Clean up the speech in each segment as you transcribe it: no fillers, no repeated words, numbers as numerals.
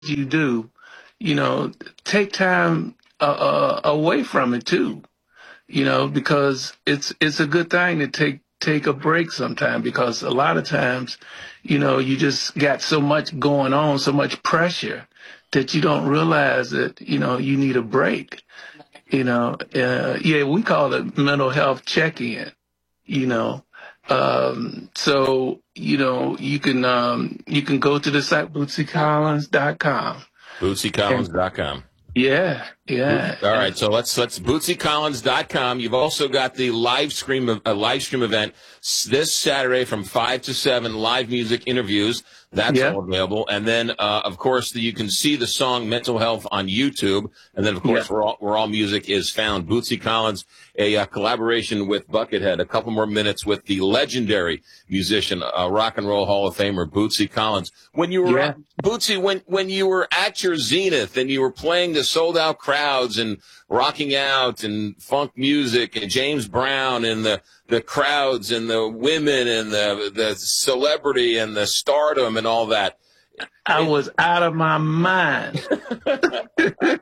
you do, take time away from it too, because it's a good thing to take a break sometime, because a lot of times, you just got so much going on, so much pressure that you don't realize that, you need a break. Yeah, we call it mental health check-in, you know. So, you can go to the site bootsycollins.com. BootsyCollins.com. Yeah, yeah. All right, so let's BootsyCollins.com. You've also got the live stream event this Saturday from 5 to 7, live music interviews. That's all available. And then, of course, you can see the song Mental Health on YouTube. And then, of course, where all music is found. Bootsy Collins, a collaboration with Buckethead. A couple more minutes with the legendary musician, Rock and Roll Hall of Famer, Bootsy Collins. When you were, Bootsy, when you were at your zenith and you were playing the sold-out crowds and rocking out and funk music and James Brown and the crowds and the women and the celebrity and the stardom and all that. I was out of my mind. But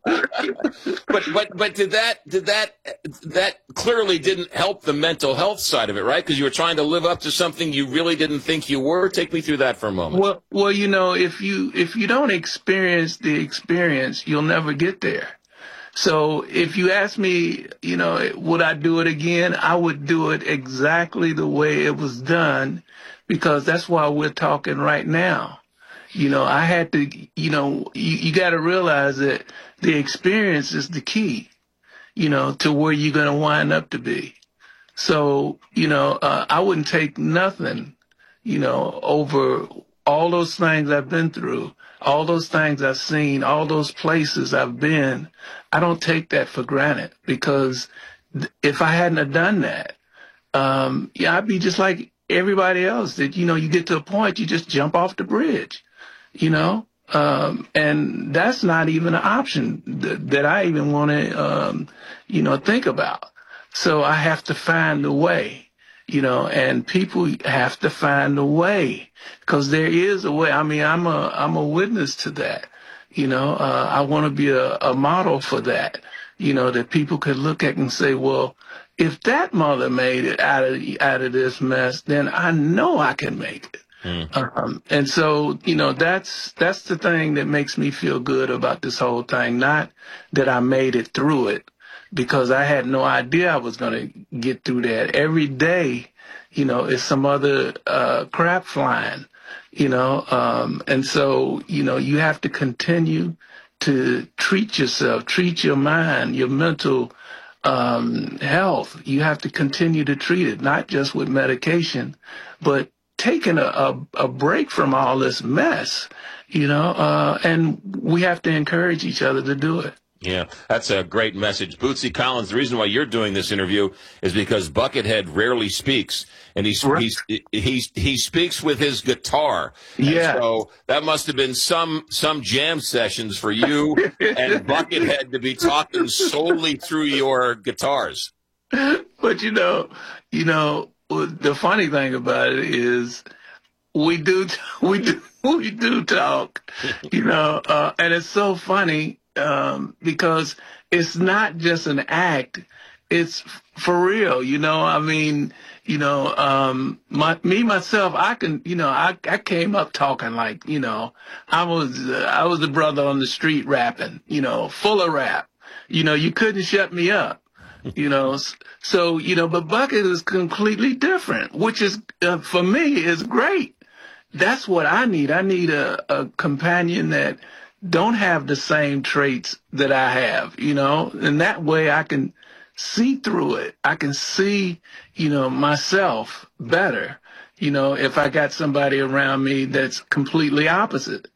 did that clearly didn't help the mental health side of it, right? Because you were trying to live up to something you really didn't think you were. Take me through that for a moment. Well, if you don't experience the experience, you'll never get there. So if you ask me, would I do it again? I would do it exactly the way it was done, because that's why we're talking right now. I had to, you got to realize that the experience is the key, to where you're going to wind up to be. So, I wouldn't take nothing, over all those things I've been through, all those things I've seen, all those places I've been. I don't take that for granted, because if I hadn't have done that, I'd be just like everybody else, that, you get to a point, you just jump off the bridge, and that's not even an option that I even want to, think about. So I have to find a way, and people have to find a way, because there is a way. I mean, I'm a witness to that. I want to be a model for that, that people could look at and say, well, if that mother made it out of this mess, then I know I can make it. And so, that's the thing that makes me feel good about this whole thing. Not that I made it through it, because I had no idea I was going to get through that. Every day, is some other crap flying, and so, you have to continue to treat yourself, treat your mind, your mental health. You have to continue to treat it, not just with medication, but taking a break from all this mess, and we have to encourage each other to do it. Yeah, that's a great message. Bootsy Collins, the reason why you're doing this interview is because Buckethead rarely speaks, and he speaks with his guitar. Yeah. And so that must have been some jam sessions for you and Buckethead to be talking solely through your guitars. But the funny thing about it is we do talk, and it's so funny. Because it's not just an act, it's for real, I mean, myself, I can, I came up talking like, I was a brother on the street rapping, full of rap, you couldn't shut me up, so, but Bucket is completely different, which is, for me, is great. That's what I need. I need a companion that don't have the same traits that I have, and that way I can see through it. I can see, myself better, if I got somebody around me that's completely opposite,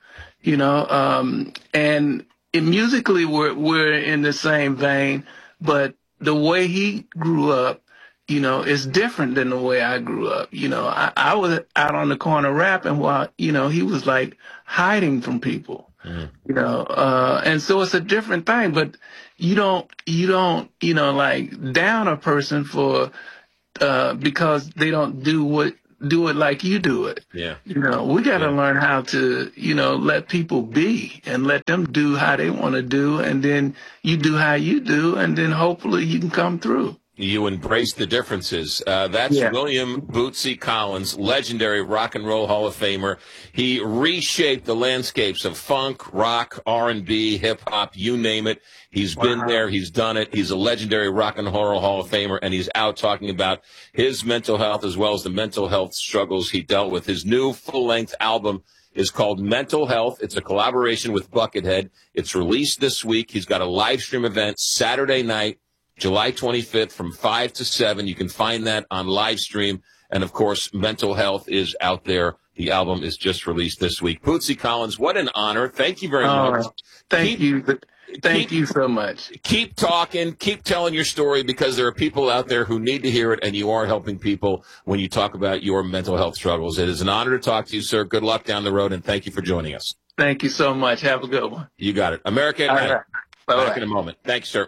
and musically we're in the same vein, but the way he grew up, is different than the way I grew up. I was out on the corner rapping while, he was like hiding from people. And so it's a different thing, but you don't, like down a person for, because they don't do what do it like you do it. Yeah. We got to learn how to, let people be and let them do how they want to do. And then you do how you do. And then hopefully you can come through. You embrace the differences. That's William Bootsy Collins, legendary rock and roll Hall of Famer. He reshaped the landscapes of funk, rock, R&B, hip-hop, you name it. He's been there. He's done it. He's a legendary rock and roll Hall of Famer, and he's out talking about his mental health as well as the mental health struggles he dealt with. His new full-length album is called Mental Health. It's a collaboration with Buckethead. It's released this week. He's got a live stream event Saturday night, July 25th from 5 to 7. You can find that on live stream. And, of course, Mental Health is out there. The album is just released this week. Bootsy Collins, what an honor. Thank you very much. Thank you. Thank you so much. Keep talking. Keep telling your story because there are people out there who need to hear it, and you are helping people when you talk about your mental health struggles. It is an honor to talk to you, sir. Good luck down the road, and thank you for joining us. Thank you so much. Have a good one. You got it. America at Night. Back in a moment. Thanks, sir.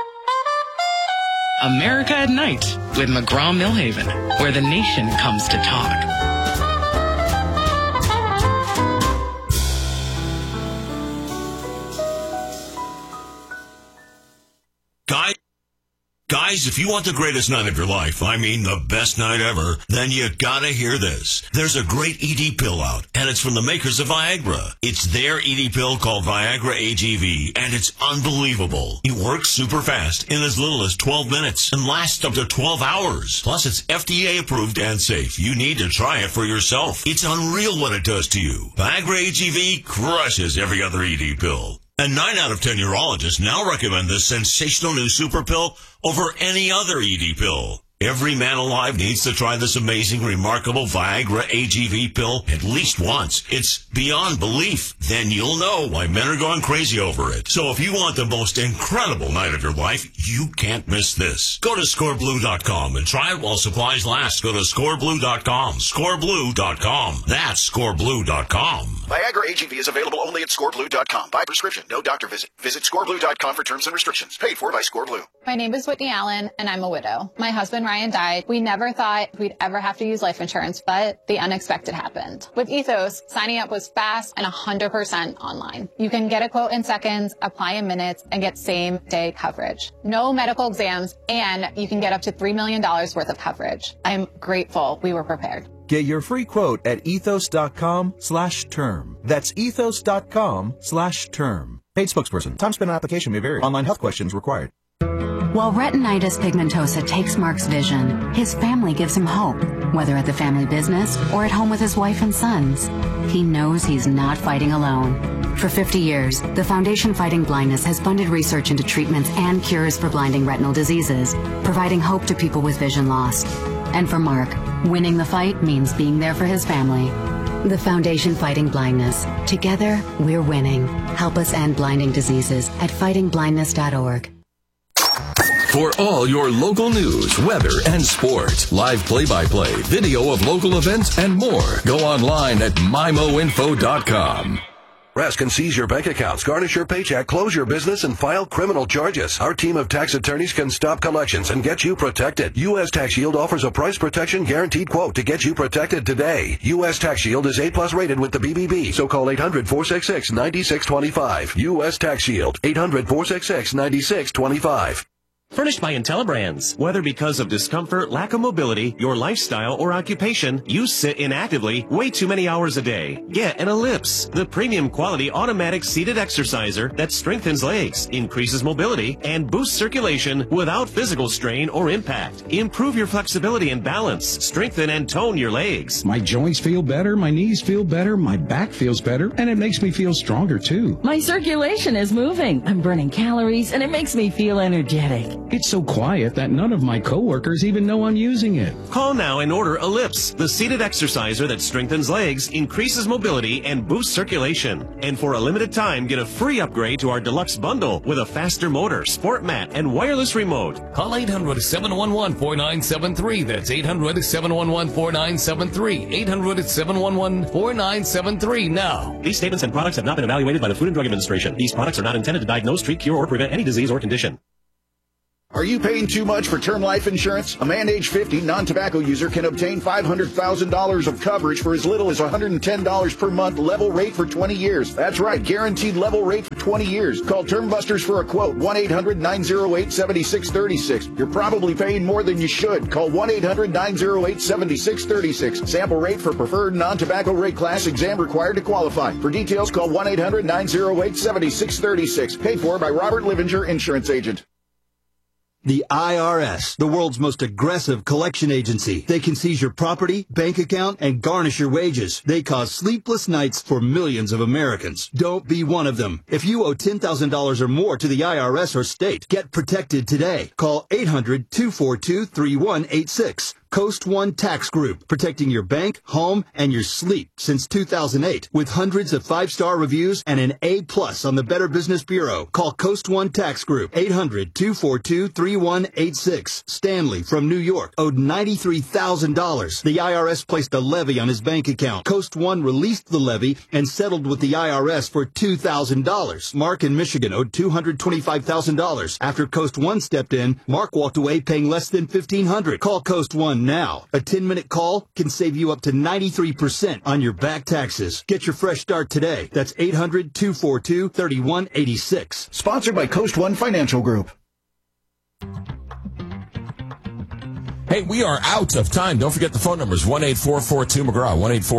America at Night with McGraw-Millhaven, where the nation comes to talk. Guys, if you want the greatest night of your life, I mean the best night ever, then you gotta hear this. There's a great ED pill out, and it's from the makers of Viagra. It's their ED pill called Viagra AGV, and it's unbelievable. It works super fast in as little as 12 minutes and lasts up to 12 hours. Plus, it's FDA approved and safe. You need to try it for yourself. It's unreal what it does to you. Viagra AGV crushes every other ED pill. And 9 out of 10 urologists now recommend this sensational new super pill over any other ED pill. Every man alive needs to try this amazing, remarkable Viagra AGV pill at least once. It's beyond belief. Then you'll know why men are going crazy over it. So if you want the most incredible night of your life, you can't miss this. Go to scoreblue.com and try it while supplies last. Go to scoreblue.com. Scoreblue.com. That's scoreblue.com. Viagra AGV is available only at scoreblue.com. By prescription, no doctor visit. Visit scoreblue.com for terms and restrictions. Paid for by Scoreblue. My name is Whitney Allen, and I'm a widow. My husband, Ryan, died. We never thought we'd ever have to use life insurance, but the unexpected happened. With Ethos, signing up was fast and 100% online. You can get a quote in seconds, apply in minutes, and get same-day coverage. No medical exams, and you can get up to $3 million worth of coverage. I'm grateful we were prepared. Get your free quote at ethos.com/term. That's ethos.com/term. Paid spokesperson. Time spent on application may vary. Online health questions required. While retinitis pigmentosa takes Mark's vision, his family gives him hope, whether at the family business or at home with his wife and sons. He knows he's not fighting alone. For 50 years, the Foundation Fighting Blindness has funded research into treatments and cures for blinding retinal diseases, providing hope to people with vision loss. And for Mark, winning the fight means being there for his family. The Foundation Fighting Blindness. Together, we're winning. Help us end blinding diseases at fightingblindness.org. For all your local news, weather, and sports, live play-by-play, video of local events, and more, go online at MIMOinfo.com. Arrest can seize your bank accounts, garnish your paycheck, close your business, and file criminal charges. Our team of tax attorneys can stop collections and get you protected. U.S. Tax Shield offers a price protection guaranteed quote to get you protected today. U.S. Tax Shield is A+ rated with the BBB, so call 800-466-9625. U.S. Tax Shield, 800-466-9625. Furnished by IntelliBrands. Whether because of discomfort, lack of mobility, your lifestyle, or occupation, you sit inactively way too many hours a day. Get an Ellipse, the premium quality automatic seated exerciser that strengthens legs, increases mobility, and boosts circulation without physical strain or impact. Improve your flexibility and balance. Strengthen and tone your legs. My joints feel better, my knees feel better, my back feels better, and it makes me feel stronger too. My circulation is moving. I'm burning calories, and it makes me feel energetic. It's so quiet that none of my coworkers even know I'm using it. Call now and order Ellipse, the seated exerciser that strengthens legs, increases mobility, and boosts circulation. And for a limited time, get a free upgrade to our deluxe bundle with a faster motor, sport mat, and wireless remote. Call 800-711-4973. That's 800-711-4973. 800-711-4973 now. These statements and products have not been evaluated by the Food and Drug Administration. These products are not intended to diagnose, treat, cure, or prevent any disease or condition. Are you paying too much for term life insurance? A man age 50 non-tobacco user can obtain $500,000 of coverage for as little as $110 per month, level rate for 20 years. That's right, guaranteed level rate for 20 years. Call Term Busters for a quote, 1-800-908-7636. You're probably paying more than you should. Call 1-800-908-7636. Sample rate for preferred non-tobacco rate class, exam required to qualify. For details, call 1-800-908-7636. Paid for by Robert Livinger, Insurance Agent. The IRS, the world's most aggressive collection agency. They can seize your property, bank account, and garnish your wages. They cause sleepless nights for millions of Americans. Don't be one of them. If you owe $10,000 or more to the IRS or state, get protected today. Call 800-242-3186. Coast One Tax Group, protecting your bank, home, and your sleep since 2008. With hundreds of 5-star reviews and an A+ on the Better Business Bureau. Call Coast One Tax Group, 800-242-3186. Stanley from New York owed $93,000. The IRS placed a levy on his bank account. Coast One released the levy and settled with the IRS for $2,000. Mark in Michigan owed $225,000. After Coast One stepped in, Mark walked away paying less than $1,500. Call Coast One now. A 10-minute call can save you up to 93% on your back taxes. Get your fresh start today. That's 800-242-3186. Sponsored by Coast One Financial Group. Hey, we are out of time. Don't forget the phone numbers, 1-844-2-McGraw,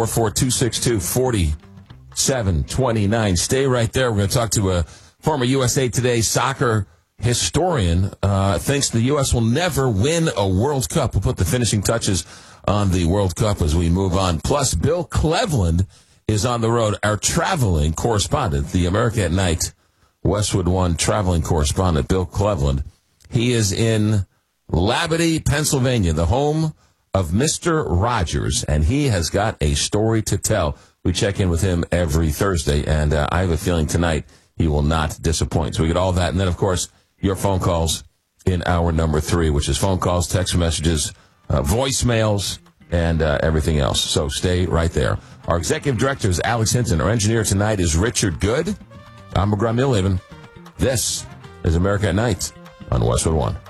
1-844-262-4729. Stay right there. We're going to talk to a former USA Today soccer historian thinks the U.S. will never win a World Cup. We'll put the finishing touches on the World Cup as we move on. Plus, Bill Cleveland is on the road, our traveling correspondent, the America at Night Westwood One traveling correspondent, Bill Cleveland. He is in Labadie, Pennsylvania, the home of Mr. Rogers, and he has got a story to tell. We check in with him every Thursday, and I have a feeling tonight he will not disappoint. So we get all that, and then, of course, your phone calls in hour number 3, which is phone calls, text messages, voicemails, and everything else. So stay right there. Our executive director is Alex Hinton. Our engineer tonight is Richard Good. I'm McGraw Millhaven. This is America at Night on Westwood One.